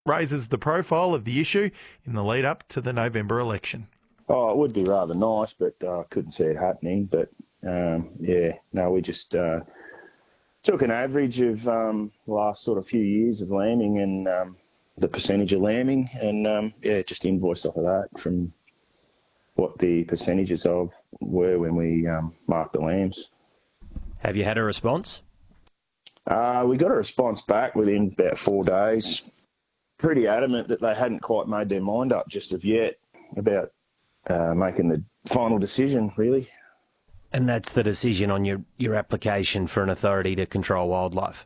raises the profile of the issue in the lead up to the November election. Oh, it would be rather nice, but I couldn't see it happening. But we just took an average of the last sort of few years of lambing and the percentage of lambing, and just invoiced off of that from what the percentages of were when we marked the lambs. Have you had a response? We got a response back within about 4 days. Pretty adamant that they hadn't quite made their mind up just of yet about making the final decision, really. And that's the decision on your application for an authority to control wildlife?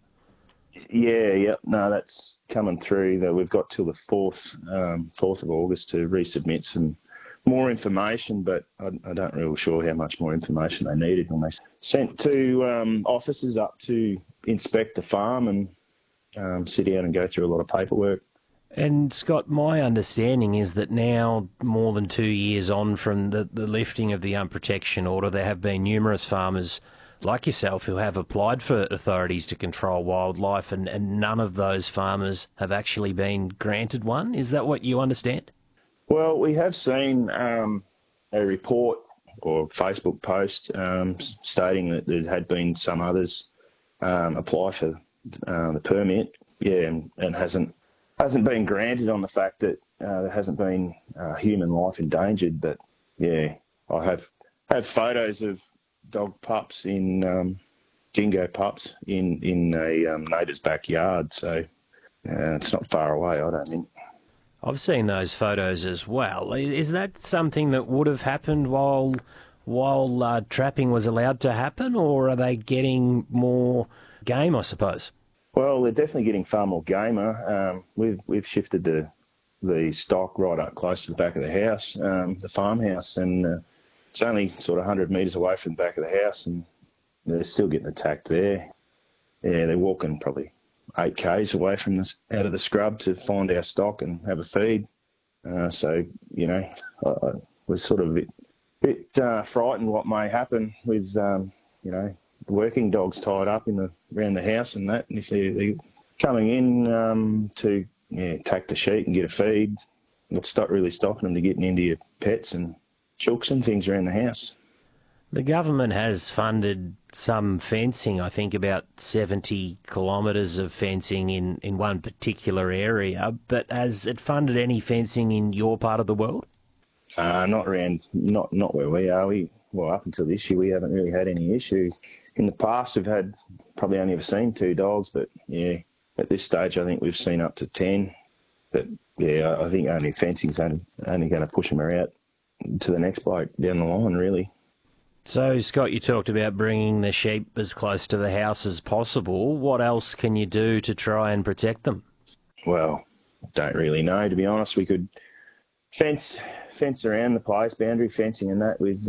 Yeah. No, that's coming through. That we've got till the 4th of August to resubmit some more information, but I don't really sure how much more information they needed when they sent 2 officers up to inspect the farm and sit down and go through a lot of paperwork. And Scott, my understanding is that now, more than 2 years on from the lifting of the protection order, there have been numerous farmers like yourself who have applied for authorities to control wildlife, and none of those farmers have actually been granted one. Is that what you understand? Well, we have seen a report or Facebook post stating that there had been some others apply for the permit, and hasn't been granted on the fact that there hasn't been human life endangered. But I have photos of dog pups dingo pups in a neighbour's backyard, so it's not far away, I don't think. I've seen those photos as well. Is that something that would have happened while trapping was allowed to happen, or are they getting more game, I suppose? Well, they're definitely getting far more gamer. We've shifted the stock right up close to the back of the house, the farmhouse, and it's only sort of 100 metres away from the back of the house, and they're still getting attacked there. Yeah, they're walking probably 8 k's away from us out of the scrub to find our stock and have a feed. So I was sort of a bit frightened what may happen with working dogs tied up around the house and that. And if they're coming in to attack the sheep and get a feed, it's not really stopping them to getting into your pets and chooks and things around the house. The government has funded some fencing, I think about 70 kilometres of fencing in one particular area, but has it funded any fencing in your part of the world? Not where we are. Up until this year, we haven't really had any issues. In the past, we've had probably only ever seen 2 dogs, but at this stage, I think we've seen up to 10. But I think only fencing's only going to push them out to the next bloke down the line, really. So, Scott, you talked about bringing the sheep as close to the house as possible. What else can you do to try and protect them? Well, don't really know, to be honest. We could fence around the place, boundary fencing and that with,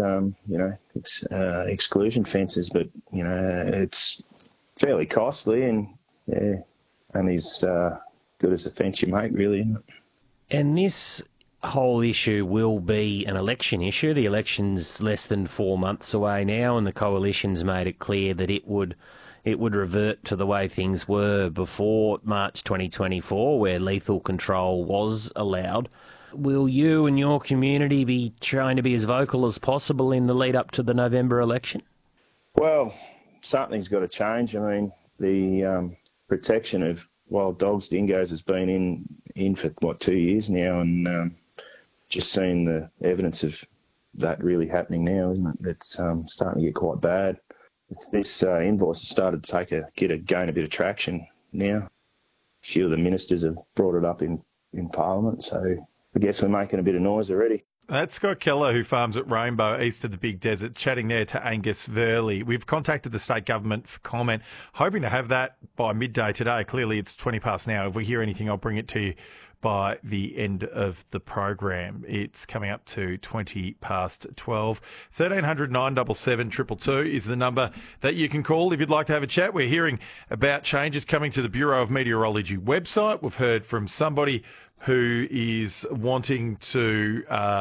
exclusion fences, but, it's fairly costly and, only as good as the fence you make, really, isn't it? And this whole issue will be an election issue. The election's less than 4 months away now, and the coalition's made it clear that it would revert to the way things were before March 2024, where lethal control was allowed. Will you and your community be trying to be as vocal as possible in the lead up to the November election? Well, something's got to change. I mean, the protection of wild dogs, dingoes, has been in for 2 years now, and just seeing the evidence of that really happening now, isn't it? It's starting to get quite bad. This invoice has started to gain a bit of traction now. A few of the ministers have brought it up in Parliament, so I guess we're making a bit of noise already. That's Scott Keller, who farms at Rainbow, east of the Big Desert, chatting there to Angus Verley. We've contacted the state government for comment, hoping to have that by midday today. Clearly, it's 20 past now. If we hear anything, I'll bring it to you by the end of the program. It's coming up to 20 past 12. 1300 977 222 is the number that you can call if you'd like to have a chat. We're hearing about changes coming to the Bureau of Meteorology website. We've heard from somebody who is wanting to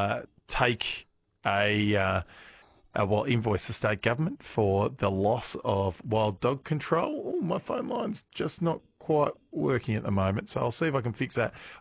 invoice the state government for the loss of wild dog control. Oh, my phone line's just not quite working at the moment, so I'll see if I can fix that